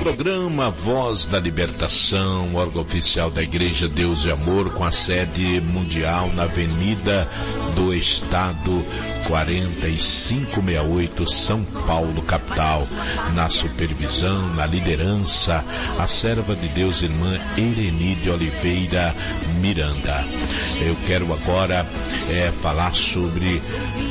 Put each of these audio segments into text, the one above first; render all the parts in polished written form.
Programa Voz da Libertação, órgão oficial da Igreja Deus e Amor, com a sede mundial na Avenida do Estado 4568, São Paulo, capital. Na supervisão, na liderança, a serva de Deus, irmã Ereni de Oliveira Miranda. Eu quero agora falar sobre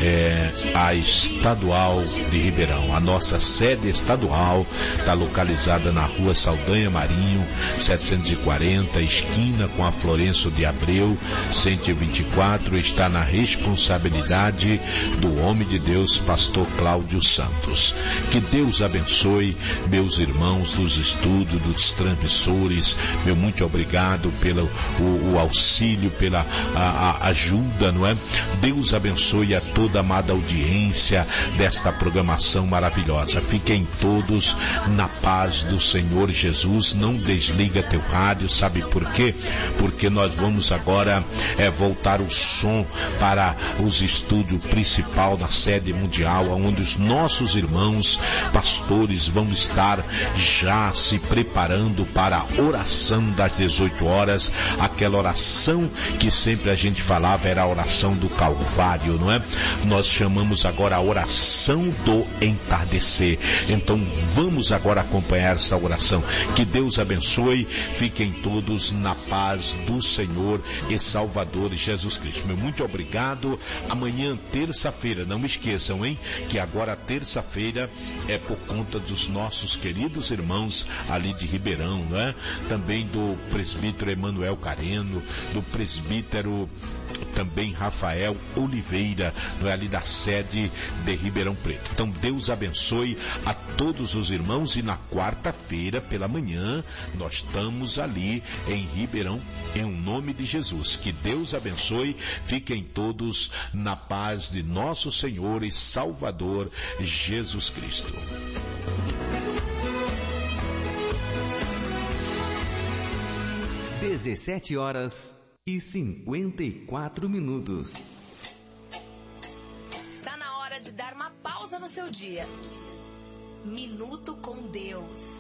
a estadual de Ribeirão. A nossa sede estadual está localizada na Rua Saldanha Marinho, 740, esquina com a Florencio de Abreu, 124, está na responsabilidade do homem de Deus, pastor Cláudio Santos. Que Deus abençoe meus irmãos dos estudos, dos transmissores. Meu muito obrigado pelo o auxílio, pela ajuda, não é? Deus abençoe a toda a amada audiência desta programação maravilhosa. Fiquem todos na paz do Senhor Jesus. Não desliga teu rádio, sabe por quê? Porque nós vamos agora voltar o som para os estúdios principal da sede mundial, onde os nossos irmãos pastores vão estar já se preparando para a oração das 18 horas, aquela oração que sempre a gente falava era a oração do Calvário, não é? Nós chamamos agora a oração do entardecer. Então vamos agora acompanhar essa oração. Que Deus abençoe, fiquem todos na paz do Senhor e Salvador Jesus Cristo. Meu muito obrigado. Amanhã, terça-feira, não me esqueçam, hein? Que agora terça-feira é por conta dos nossos queridos irmãos ali de Ribeirão, não é? Também do presbítero Emanuel Careno, do presbítero também Rafael Oliveira, não é? Ali da sede de Ribeirão Preto. Então Deus abençoe a todos os irmãos, e na quarta-feira pela manhã nós estamos ali em Ribeirão, em nome de Jesus. Que Deus abençoe, fiquem todos na paz de nosso Senhor e Salvador Jesus Cristo. 17h54. Está na hora de dar uma pausa no seu dia. Minuto com Deus.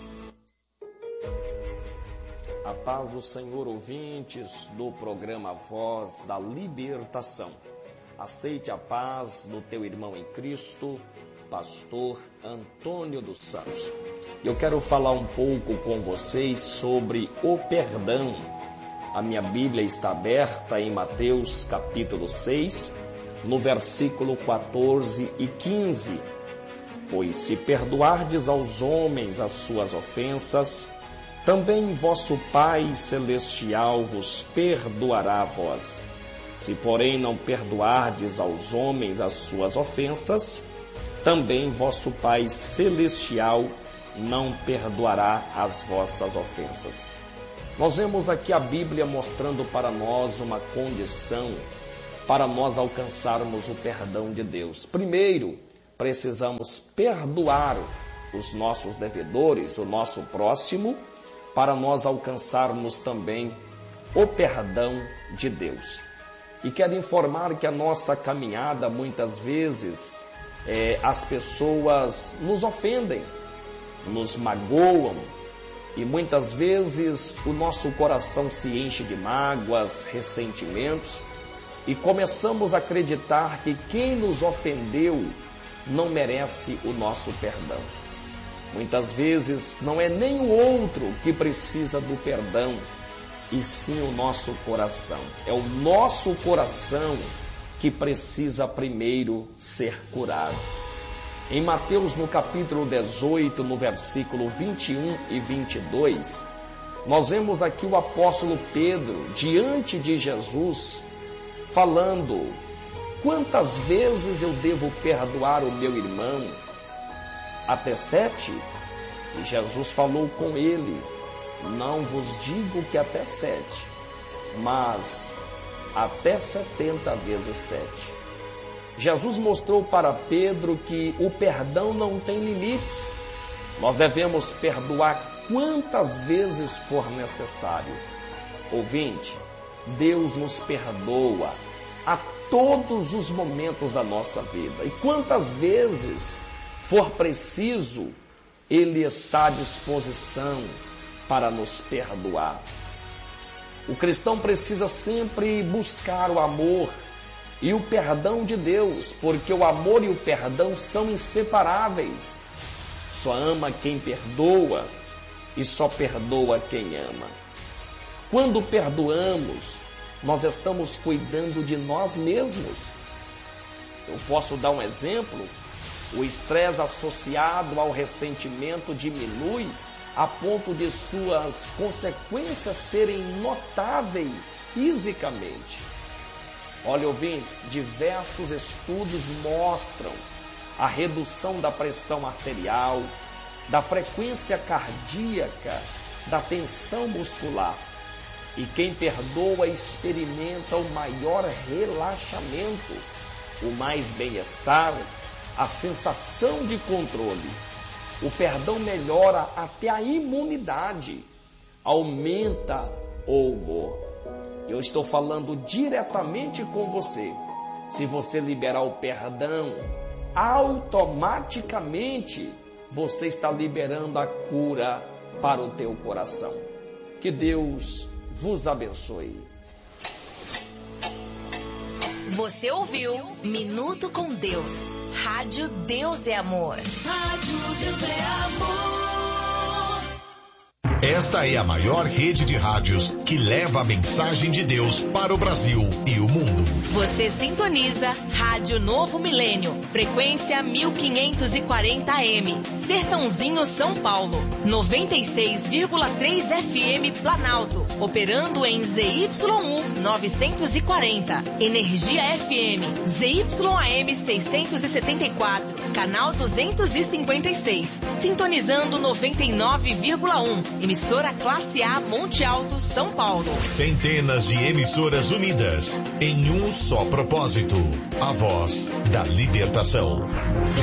A paz do Senhor, ouvintes do programa Voz da Libertação. Aceite a paz do teu irmão em Cristo, pastor Antônio dos Santos. Eu quero falar um pouco com vocês sobre o perdão. A minha Bíblia está aberta em Mateus capítulo 6, no versículo 14 e 15. Pois se perdoardes aos homens as suas ofensas, também vosso Pai Celestial vos perdoará a vós. Se, porém, não perdoardes aos homens as suas ofensas, também vosso Pai Celestial não perdoará as vossas ofensas. Nós vemos aqui a Bíblia mostrando para nós uma condição para nós alcançarmos o perdão de Deus. Primeiro, precisamos perdoar os nossos devedores, o nosso próximo, para nós alcançarmos também o perdão de Deus. E quero informar que a nossa caminhada, muitas vezes, as pessoas nos ofendem, nos magoam, e muitas vezes o nosso coração se enche de mágoas, ressentimentos, e começamos a acreditar que quem nos ofendeu não merece o nosso perdão. Muitas vezes não é nem o outro que precisa do perdão, e sim o nosso coração. É o nosso coração que precisa primeiro ser curado. Em Mateus, no capítulo 18, no versículo 21 e 22, nós vemos aqui o apóstolo Pedro, diante de Jesus, falando: quantas vezes eu devo perdoar o meu irmão? Até 7? E Jesus falou com ele: não vos digo que até 7, mas até 70 vezes 7. Jesus mostrou para Pedro que o perdão não tem limites. Nós devemos perdoar quantas vezes for necessário. Ouvinte, Deus nos perdoa a todos os momentos da nossa vida. E quantas vezes for preciso, Ele está à disposição para nos perdoar. O cristão precisa sempre buscar o amor e o perdão de Deus, porque o amor e o perdão são inseparáveis. Só ama quem perdoa e só perdoa quem ama. Quando perdoamos, nós estamos cuidando de nós mesmos. Eu posso dar um exemplo. O estresse associado ao ressentimento diminui a ponto de suas consequências serem notáveis fisicamente. Olha, ouvintes, diversos estudos mostram a redução da pressão arterial, da frequência cardíaca, da tensão muscular. E quem perdoa experimenta o maior relaxamento, o mais bem-estar, a sensação de controle. O perdão melhora até a imunidade, aumenta o humor. Eu estou falando diretamente com você. Se você liberar o perdão, automaticamente você está liberando a cura para o teu coração. Que Deus vos abençoe. Você ouviu Minuto com Deus. Rádio Deus é Amor. Rádio Deus é Amor. Esta é a maior rede de rádios que leva a mensagem de Deus para o Brasil e o mundo. Você sintoniza Rádio Novo Milênio, frequência 1540 AM, Sertãozinho, São Paulo, 96,3 FM Planalto, operando em ZYU 940, Energia FM, ZYAM 674, canal 256, sintonizando 99,1, emissora Classe A Monte Alto, São Paulo. Centenas de emissoras unidas em um só propósito, a voz da libertação.